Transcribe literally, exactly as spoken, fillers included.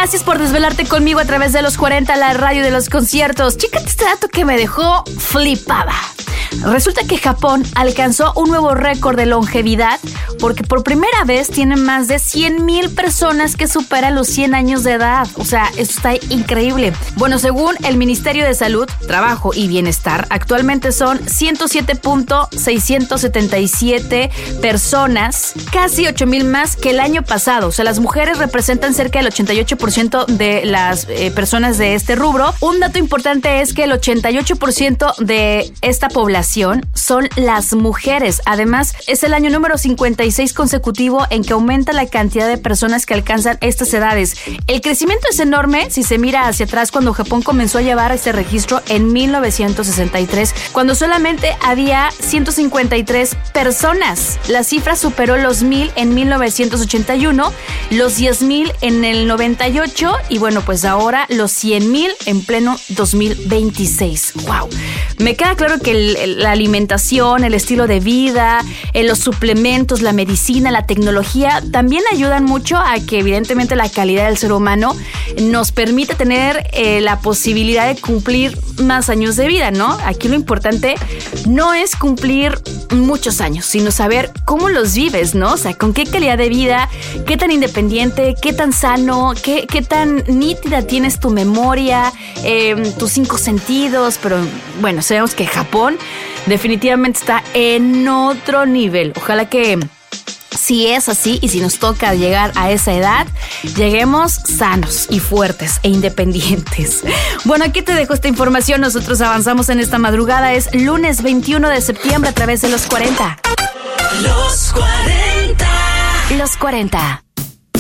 Gracias por desvelarte conmigo a través de los cuarenta, la radio de los conciertos. Chécate este dato que me dejó flipada. Resulta que Japón alcanzó un nuevo récord de longevidad porque por primera vez tienen más de cien mil personas que superan los cien años de edad. O sea, esto está increíble. Bueno, según el Ministerio de Salud, Trabajo y Bienestar, actualmente son ciento siete mil seiscientos setenta y siete personas, casi ocho mil más que el año pasado. O sea, las mujeres representan cerca del ochenta y ocho por ciento de las eh, personas de este rubro. Un dato importante es que el ochenta y ocho por ciento de esta población son las mujeres. Además, es el año número cincuenta y seis consecutivo en que aumenta la cantidad de personas que alcanzan estas edades. El crecimiento es enorme si se mira hacia atrás cuando Japón comenzó a llevar este registro en mil novecientos sesenta y tres, cuando solamente había ciento cincuenta y tres personas. La cifra superó los mil en mil novecientos ochenta y uno, los diez mil en el noventa y ocho y bueno, pues ahora los cien mil en pleno dos mil veintiséis. ¡Wow! Me queda claro que el, el la alimentación, el estilo de vida, eh, los suplementos, la medicina, la tecnología también ayudan mucho a que evidentemente la calidad del ser humano nos permite tener eh, la posibilidad de cumplir más años de vida, ¿no? Aquí lo importante no es cumplir muchos años, sino saber cómo los vives, ¿no? O sea, con qué calidad de vida, qué tan independiente, qué tan sano, qué, qué tan nítida tienes tu memoria, eh, tus cinco sentidos, pero bueno, sabemos que Japón definitivamente está en otro nivel. Ojalá que si es así y si nos toca llegar a esa edad, lleguemos sanos y fuertes e independientes. Bueno, aquí te dejo esta información. Nosotros avanzamos en esta madrugada. Es lunes veintiuno de septiembre a través de los cuarenta. Los cuarenta. Los cuarenta.